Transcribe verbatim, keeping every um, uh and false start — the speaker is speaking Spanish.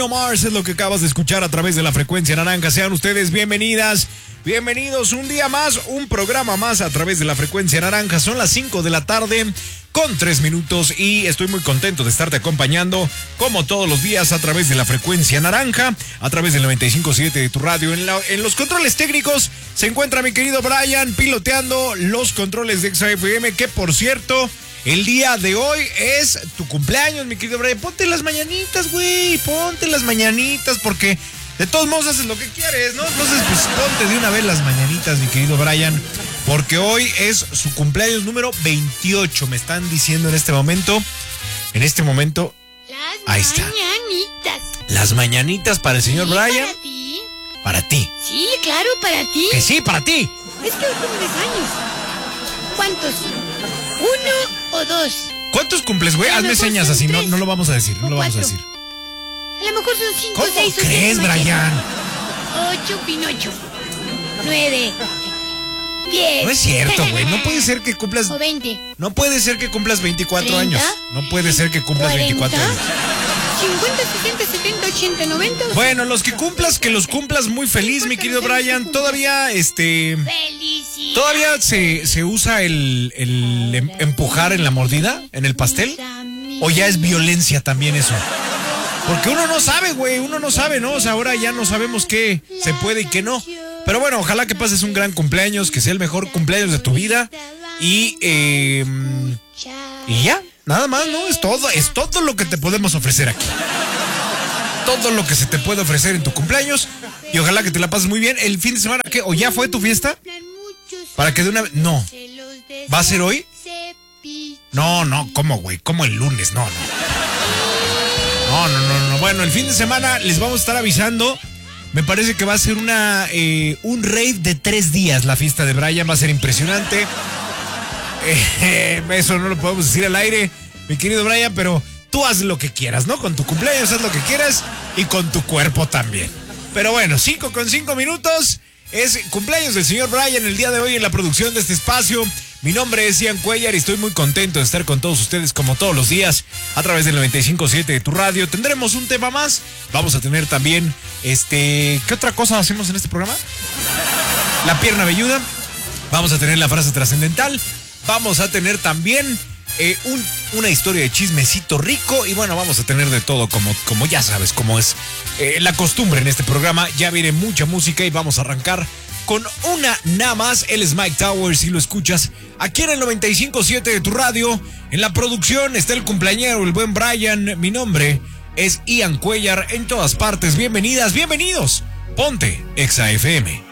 Mars es lo que acabas de escuchar a través de la frecuencia naranja. Sean ustedes bienvenidas, bienvenidos un día más, un programa más a través de la frecuencia naranja. Son las cinco de la tarde con tres minutos y estoy muy contento de estarte acompañando como todos los días a través de la frecuencia naranja, a través del noventa y cinco punto siete de tu radio. En, la, en los controles técnicos se encuentra mi querido Brian piloteando los controles de Exa F M, que por cierto, el día de hoy es tu cumpleaños, mi querido Brian. Ponte las mañanitas, güey. Ponte las mañanitas porque de todos modos haces lo que quieres, ¿no? Entonces, pues ponte de una vez las mañanitas, mi querido Brian, porque hoy es su cumpleaños número veintiocho. Me están diciendo en este momento, en este momento, las ahí está. mañanitas. Las mañanitas para el señor Sí, Brian. para ti. Para ti. Sí, claro, para ti. Que sí, para ti. Es que hoy cumples años. ¿Cuántos? ¿Uno o dos? ¿Cuántos cumples, güey? A lo Hazme mejor señas son así, no, tres. no lo vamos a decir, no O lo vamos a cuatro. decir. A lo mejor son cinco, ¿Cómo seis o siete. crees, Brian? Ocho, Pinocho. Nueve. Diez. No es cierto, güey. No puede ser que cumplas. O veinte. No puede ser que cumplas veinticuatro ¿treinta? años. No puede ser que cumplas veinticuatro años. cincuenta, sesenta, setenta, ochenta, noventa. Bueno, los que cumplas, que los cumplas muy feliz, mi querido Brian. Todavía, este. Felicidades. ¿Todavía se, se usa el, el em- empujar en la mordida, en el pastel? ¿O ya es violencia también eso? Porque uno no sabe, güey, uno no sabe, ¿no? O sea, ahora ya no sabemos qué se puede y qué no. Pero bueno, ojalá que pases un gran cumpleaños, que sea el mejor cumpleaños de tu vida. Y, eh, y ya, nada más, ¿no? Es todo, es todo lo que te podemos ofrecer aquí. Todo lo que se te puede ofrecer en tu cumpleaños. Y ojalá que te la pases muy bien. El fin de semana, ¿qué? ¿O ya fue tu fiesta? Para que de una vez... No. ¿Va a ser hoy? No, no, ¿cómo, güey? ¿Cómo el lunes? No, no. No, no, no, no. Bueno, el fin de semana les vamos a estar avisando. Me parece que va a ser una eh, un rave de tres días la fiesta de Brian. Va a ser impresionante. Eh, eso no lo podemos decir al aire, mi querido Brian, pero tú haz lo que quieras, ¿no? Con tu cumpleaños haz lo que quieras y con tu cuerpo también. Pero bueno, cinco con cinco minutos. Es cumpleaños del señor Brian el día de hoy en la producción de este espacio. Mi nombre es Ian Cuellar y estoy muy contento de estar con todos ustedes como todos los días a través del noventa y cinco punto siete de tu radio. Tendremos un tema más. Vamos a tener también, este, ¿qué otra cosa hacemos en este programa? La pierna velluda. Vamos a tener la frase trascendental. Vamos a tener también eh, un, una historia de chismecito rico. Y bueno, vamos a tener de todo como, como ya sabes, como es eh, la costumbre en este programa. Ya viene mucha música y vamos a arrancar con una nada más. Él es Mike Towers, si lo escuchas aquí en el noventa y cinco punto siete de tu radio. En la producción está el cumpleañero, el buen Brian. Mi nombre es Ian Cuellar. En todas partes, bienvenidas, bienvenidos. Ponte Exa F M.